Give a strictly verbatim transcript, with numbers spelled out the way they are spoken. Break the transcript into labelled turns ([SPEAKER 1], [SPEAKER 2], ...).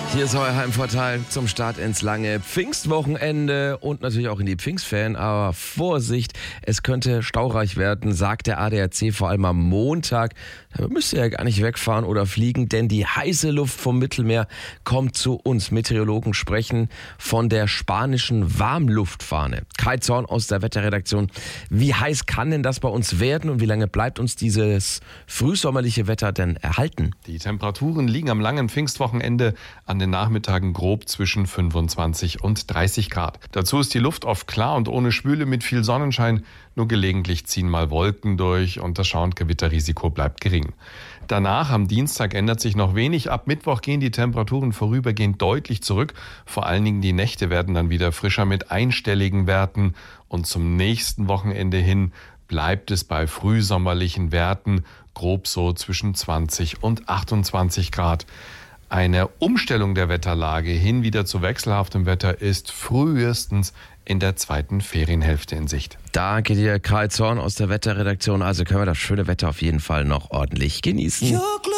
[SPEAKER 1] Hier ist euer Heimvorteil zum Start ins lange Pfingstwochenende und natürlich auch in die Pfingstferien. Aber Vorsicht, es könnte staureich werden, sagt der A D A C, vor allem am Montag. Da müsst ihr ja gar nicht wegfahren oder fliegen, denn die heiße Luft vom Mittelmeer kommt zu uns. Meteorologen sprechen von der spanischen Warmluftfahne. Kai Zorn aus der Wetterredaktion. Wie heiß kann denn das bei uns werden und wie lange bleibt uns dieses frühsommerliche Wetter denn erhalten?
[SPEAKER 2] Die Temperaturen liegen am langen Pfingstwochenende an den Nachmittagen grob zwischen fünfundzwanzig und dreißig Grad. Dazu ist die Luft oft klar und ohne Schwüle mit viel Sonnenschein. Nur gelegentlich ziehen mal Wolken durch und das Schau- und Gewitterrisiko bleibt gering. Danach, am Dienstag, ändert sich noch wenig. Ab Mittwoch gehen die Temperaturen vorübergehend deutlich zurück. Vor allen Dingen die Nächte werden dann wieder frischer mit einstelligen Werten. Und zum nächsten Wochenende hin bleibt es bei frühsommerlichen Werten, grob so zwischen zwanzig und achtundzwanzig Grad. Eine Umstellung der Wetterlage hin wieder zu wechselhaftem Wetter ist frühestens in der zweiten Ferienhälfte in Sicht.
[SPEAKER 1] Danke dir, Kai Zorn aus der Wetterredaktion. Also können wir das schöne Wetter auf jeden Fall noch ordentlich genießen.